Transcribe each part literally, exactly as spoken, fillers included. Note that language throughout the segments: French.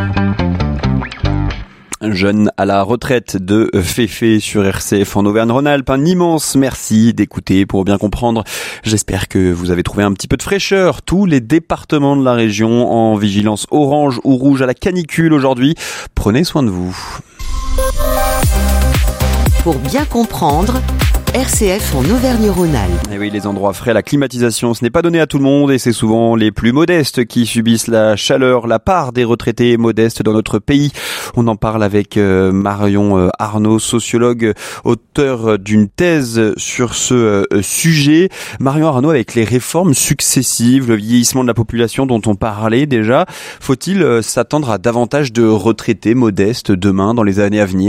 Jeune à la retraite de Féfé sur R C F en Auvergne-Rhône-Alpes. Un immense merci d'écouter pour bien comprendre. J'espère que vous avez trouvé un petit peu de fraîcheur. Tous les départements de la région en vigilance orange ou rouge à la canicule aujourd'hui. Prenez soin de vous. Pour bien comprendre, R C F en Auvergne-Rhône-Alpes. Et oui, les endroits frais, la climatisation, ce n'est pas donné à tout le monde et c'est souvent les plus modestes qui subissent la chaleur, la part des retraités modestes dans notre pays. On en parle avec euh, Marion euh, Arnaud, sociologue, auteur d'une thèse sur ce euh, sujet. Marion Arnaud, avec les réformes successives, le vieillissement de la population dont on parlait déjà, faut-il euh, s'attendre à davantage de retraités modestes demain, dans les années à venir ?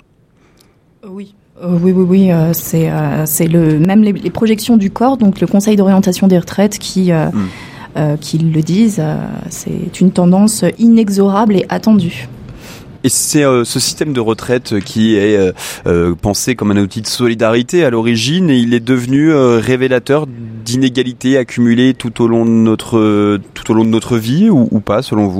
Oui. Euh, oui, oui, oui, euh, c'est, euh, c'est le, même les, les projections du corps, donc le Conseil d'orientation des retraites qui, euh, mmh. euh, qui le disent, euh, c'est une tendance inexorable et attendue. Et c'est euh, ce système de retraite qui est euh, euh, pensé comme un outil de solidarité à l'origine et il est devenu euh, révélateur d'inégalités accumulées tout au long de notre, euh, tout au long de notre vie ou, ou pas, selon vous ?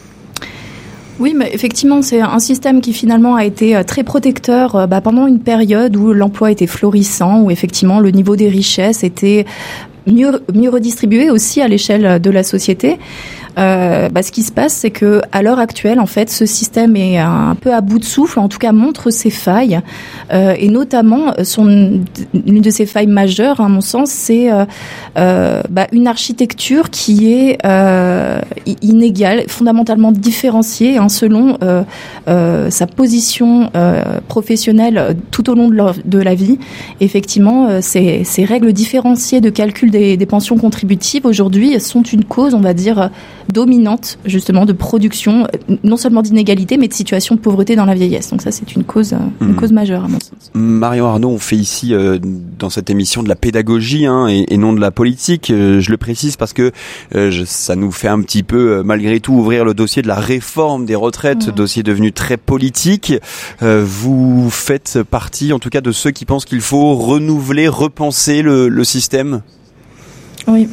Oui, mais effectivement, c'est un système qui finalement a été très protecteur bah, pendant une période où l'emploi était florissant, où effectivement le niveau des richesses était mieux, mieux redistribué aussi à l'échelle de la société. Euh, bah, ce qui se passe, c'est que à l'heure actuelle, en fait, ce système est un peu à bout de souffle, en tout cas montre ses failles, euh, et notamment son l'une de ses failles majeures, à mon sens, c'est euh, euh, bah, une architecture qui est euh, inégale, fondamentalement différenciée hein, selon euh, euh, sa position euh, professionnelle tout au long de, leur, de la vie. Effectivement, euh, ces, ces règles différenciées de calcul des, des pensions contributives aujourd'hui sont une cause, on va dire, dominante justement de production, non seulement d'inégalité, mais de situation de pauvreté dans la vieillesse. Donc ça, c'est une cause, une mmh. cause majeure à mon sens. Marion Arnaud, on fait ici euh, dans cette émission de la pédagogie hein, et, et non de la politique. Euh, je le précise parce que euh, je, ça nous fait un petit peu, euh, malgré tout, ouvrir le dossier de la réforme des retraites, mmh. dossier devenu très politique. Euh, vous faites partie, en tout cas, de ceux qui pensent qu'il faut renouveler, repenser le, le système ? Oui.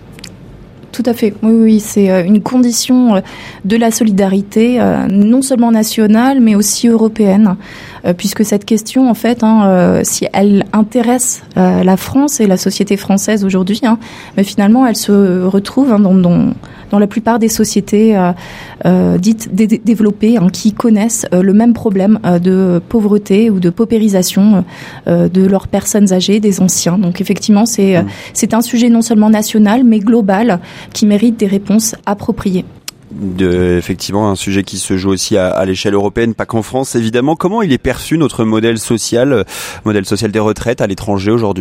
Tout à fait. Oui, oui, c'est une condition de la solidarité, non seulement nationale, mais aussi européenne, puisque cette question, en fait, hein, si elle intéresse la France et la société française aujourd'hui, hein, mais finalement, elle se retrouve hein, dans, dans, dans la plupart des sociétés euh, euh, dites dé- développées, hein, qui connaissent euh, le même problème euh, de pauvreté ou de paupérisation euh, de leurs personnes âgées, des anciens. Donc, effectivement, c'est, mmh. c'est un sujet non seulement national, mais global, qui mérite des réponses appropriées. De, effectivement, un sujet qui se joue aussi à, à l'échelle européenne, pas qu'en France, évidemment. Comment il est perçu, notre modèle social, modèle social des retraites à l'étranger aujourd'hui ?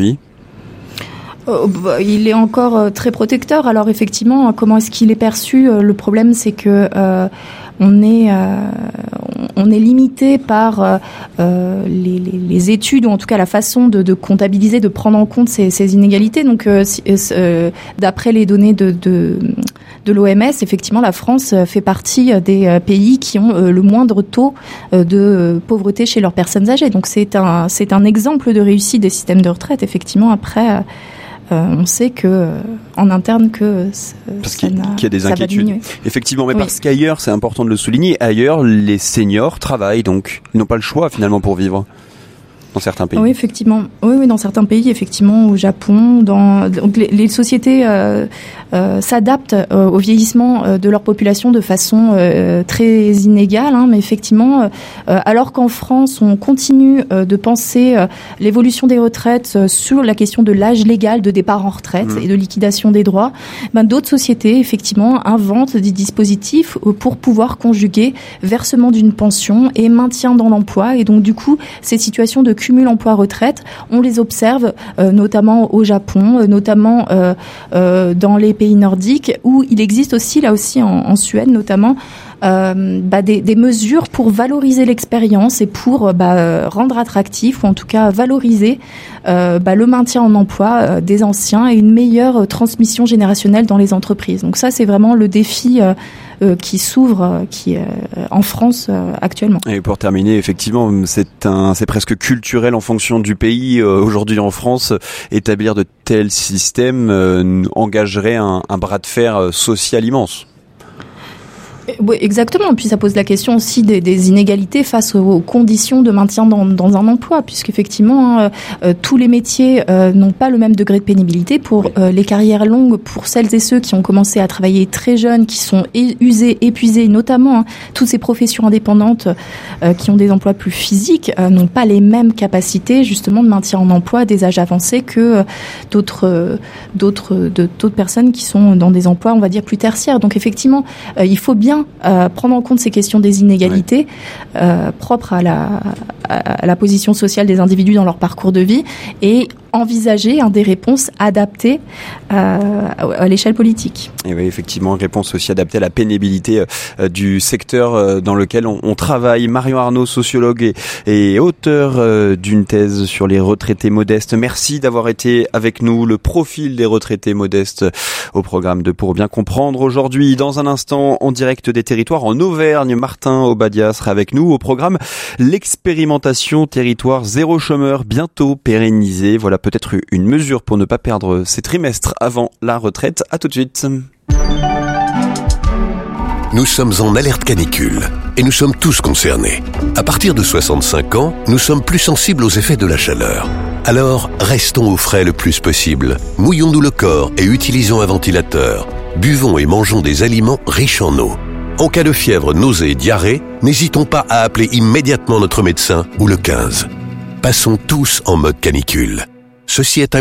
Euh, bah, il est encore euh, très protecteur. Alors effectivement, comment est-ce qu'il est perçu ? euh, Le problème, c'est que euh, on est euh, on est limité par euh, euh, les, les, les études ou en tout cas la façon de, de comptabiliser, de prendre en compte ces, ces inégalités. Donc, euh, euh, d'après les données de, de de l'O M S, effectivement, la France fait partie des pays qui ont le moindre taux de pauvreté chez leurs personnes âgées. Donc, c'est un c'est un exemple de réussite des systèmes de retraite. Effectivement, après. Euh, on sait que euh, en interne que c- parce ça qu'il, n'a, qu'il y a des ça inquiétudes. Effectivement, mais oui. parce qu'ailleurs, c'est important de le souligner, ailleurs, les seniors travaillent donc. Ils n'ont pas le choix finalement pour vivre. Dans certains pays. Oui, effectivement. Oui, oui, dans certains pays, effectivement, au Japon, dans donc les, les sociétés euh, euh, s'adaptent euh, au vieillissement euh, de leur population de façon euh, très inégale, hein, mais effectivement, euh, alors qu'en France, on continue euh, de penser euh, l'évolution des retraites euh, sur la question de l'âge légal de départ en retraite mmh. et de liquidation des droits, ben d'autres sociétés, effectivement, inventent des dispositifs pour pouvoir conjuguer versement d'une pension et maintien dans l'emploi, et donc du coup, ces situations de cumul emploi-retraite, on les observe euh, notamment au Japon, euh, notamment euh, euh, dans les pays nordiques, où il existe aussi, là aussi en, en Suède notamment, euh, bah, des, des mesures pour valoriser l'expérience et pour bah, rendre attractif, ou en tout cas valoriser euh, bah, le maintien en emploi euh, des anciens et une meilleure transmission générationnelle dans les entreprises. Donc ça, c'est vraiment le défi euh, euh, qui s'ouvre euh, qui, euh, en France euh, actuellement. Et pour terminer, effectivement, c'est, un, c'est presque culturel en fonction du pays. Euh, aujourd'hui en France, établir de tels systèmes euh, engagerait un, un bras de fer social immense. Oui, exactement. Puis ça pose la question aussi des, des inégalités face aux conditions de maintien dans, dans un emploi, puisqu'effectivement, hein, euh, tous les métiers euh, n'ont pas le même degré de pénibilité. Pour euh, les carrières longues, pour celles et ceux qui ont commencé à travailler très jeunes, qui sont é- usés, épuisés, notamment hein, toutes ces professions indépendantes euh, qui ont des emplois plus physiques, euh, n'ont pas les mêmes capacités justement de maintien en emploi à des âges avancés que euh, d'autres, euh, d'autres, de, d'autres personnes qui sont dans des emplois, on va dire, plus tertiaires. Donc effectivement, euh, il faut bien Euh, prendre en compte ces questions des inégalités ouais. euh, propres à la, à la position sociale des individus dans leur parcours de vie et envisager hein, des réponses adaptées euh, à l'échelle politique. Et oui, effectivement, réponse aussi adaptée à la pénibilité euh, du secteur euh, dans lequel on, on travaille. Marion Arnaud, sociologue et, et auteur euh, d'une thèse sur les retraités modestes. Merci d'avoir été avec nous. Le profil des retraités modestes au programme de Pour bien comprendre aujourd'hui. Dans un instant, en direct des territoires en Auvergne, Martin Obadia sera avec nous. Au programme, l'expérimentation territoire zéro chômeur bientôt pérennisée. Voilà peut-être une mesure pour ne pas perdre ses trimestres avant la retraite. À tout de suite. Nous sommes en alerte canicule et nous sommes tous concernés. À partir de soixante-cinq ans, nous sommes plus sensibles aux effets de la chaleur. Alors, restons au frais le plus possible. Mouillons-nous le corps et utilisons un ventilateur. Buvons et mangeons des aliments riches en eau. En cas de fièvre, nausée et diarrhée, n'hésitons pas à appeler immédiatement notre médecin ou le quinze. Passons tous en mode canicule. Ceci est un